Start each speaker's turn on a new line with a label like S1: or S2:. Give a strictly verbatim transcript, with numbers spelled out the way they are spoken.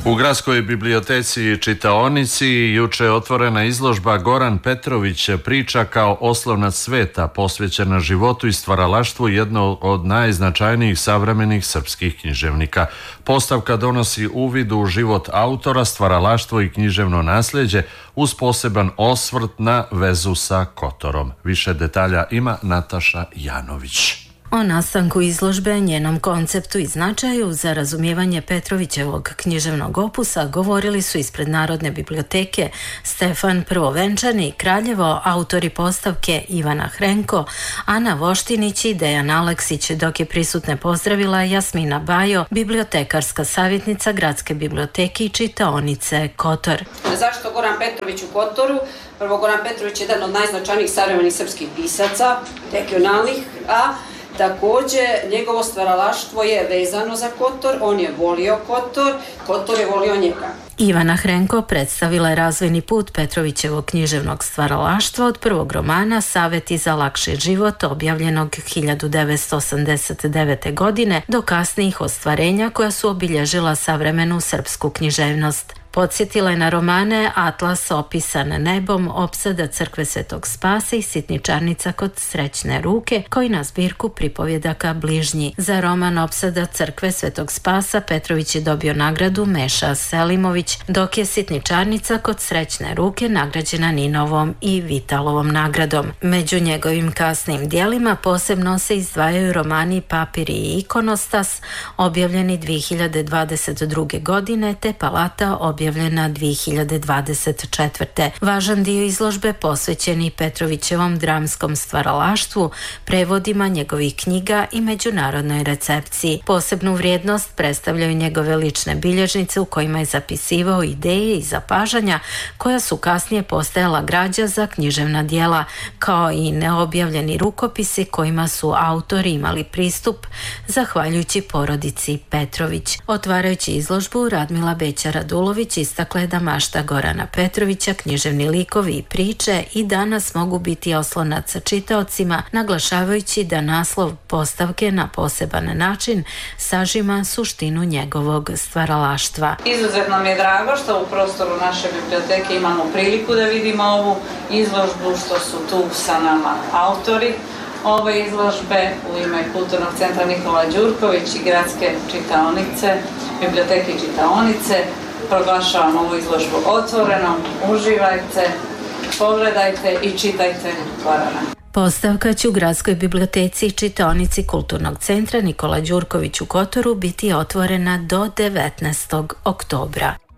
S1: U Gradskoj biblioteci i čitaonici juče je otvorena izložba Goran Petrović priča kao oslonac sveta, posvećena životu i stvaralaštvu jedno od najznačajnijih savremenih srpskih književnika. Postavka donosi uvid u život autora, stvaralaštvo i književno nasljeđe uz poseban osvrt na vezu sa Kotorom. Više detalja ima Nataša Janović.
S2: O nastanku izložbe, njenom konceptu i značaju za razumijevanje Petrovićevog književnog opusa govorili su ispred Narodne biblioteke Stefan Prvovenčani i Kraljevo, autori postavke Ivana Hrenko, Ana Voštinić i Dejan Aleksić, dok je prisutne pozdravila Jasmina Bajo, bibliotekarska savjetnica Gradske biblioteke i čitaonice Kotor.
S3: Zašto Goran Petrović u Kotoru? Prvo, Goran Petrović je jedan od najznačajnijih savremenih srpskih pisaca, regionalnih, a također, njegovo stvaralaštvo je vezano za Kotor, on je volio Kotor, Kotor je volio njega.
S2: Ivana Hrenko predstavila je razvojni put Petrovićevog književnog stvaralaštva od prvog romana Saveti za lakši život, objavljenog hiljadu devetsto osamdeset devete. godine, do kasnijih ostvarenja koja su obilježila savremenu srpsku književnost. Podsjetila je na romane Atlas opisan nebom, Opsada crkve Svetog Spasa i Sitničarnica kod srećne ruke, koji na zbirku pripovjedaka Bližnji. Za roman Opsada crkve Svetog Spasa Petrović je dobio nagradu Meša Selimović, dok je Sitničarnica kod srećne ruke nagrađena Ninovom i Vitalovom nagradom. Među njegovim kasnim dijelima posebno se izdvajaju romani Papir i ikonostas, objavljeni dvije hiljade dvadeset druge. godine, te Palata objavljena dvije hiljade dvadeset četvrte. Važan dio izložbe posvećen i Petrovićevom dramskom stvaralaštvu, prevodima njegovih knjiga i međunarodnoj recepciji. Posebnu vrijednost predstavljaju njegove lične bilježnice u kojima je zapisivao ideje i zapažanja koja su kasnije postajala građa za književna djela, kao i neobjavljeni rukopisi kojima su autori imali pristup zahvaljujući porodici Petrović. Otvarajući izložbu, Radmila Beća-Radulović istakla je da mašta Gorana Petrovića, književni likovi i priče i danas mogu biti oslonac sa čitaocima, naglašavajući da naslov postavke na poseban način sažima suštinu njegovog stvaralaštva.
S4: Izuzetno mi je drago što u prostoru naše biblioteke imamo priliku da vidimo ovu izložbu, što su tu sa nama autori ove izložbe. U ime Kulturnog centra Nikola Đurković i Gradske čitaonice, biblioteke i čitaonice, proglašavam ovu izložbu otvorenom. Uživajte, pogledajte i čitajte Gorana.
S2: Postavka će u Gradskoj biblioteci i čitaonici Kulturnog centra Nikola Đurković u Kotoru biti otvorena do devetnaestog oktobra.